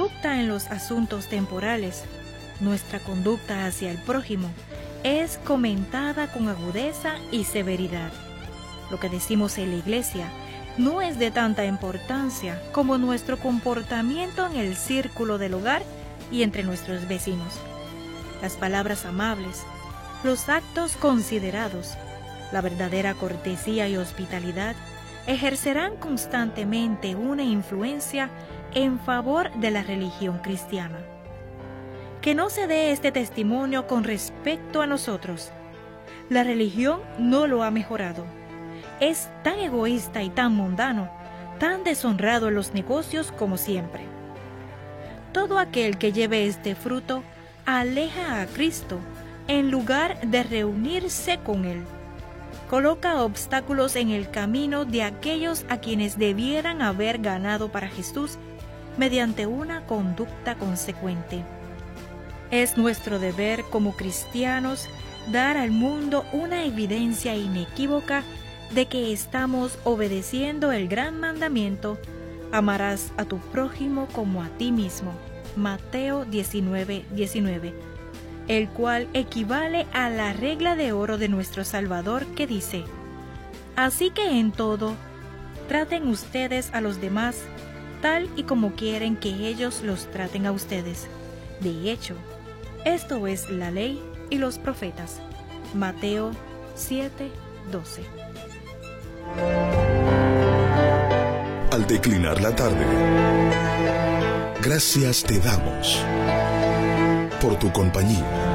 conducta en los asuntos temporales, nuestra conducta hacia el prójimo, es comentada con agudeza y severidad. Lo que decimos en la iglesia no es de tanta importancia como nuestro comportamiento en el círculo del hogar y entre nuestros vecinos. Las palabras amables, los actos considerados, la verdadera cortesía y hospitalidad ejercerán constantemente una influencia en favor de la religión cristiana. Que no se dé este testimonio con respecto a nosotros. La religión no lo ha mejorado. Es tan egoísta y tan mundano, tan deshonrado en los negocios como siempre. Todo aquel que lleve este fruto aleja a Cristo en lugar de reunirse con Él. Coloca obstáculos en el camino de aquellos a quienes debieran haber ganado para Jesús mediante una conducta consecuente. Es nuestro deber como cristianos dar al mundo una evidencia inequívoca de que estamos obedeciendo el gran mandamiento: amarás a tu prójimo como a ti mismo, Mateo 19:19, el cual equivale a la regla de oro de nuestro Salvador que dice: así que en todo, traten ustedes a los demás tal y como quieren que ellos los traten a ustedes. De hecho, esto es la ley y los profetas. Mateo 7:12. Al declinar la tarde, gracias te damos por tu compañía.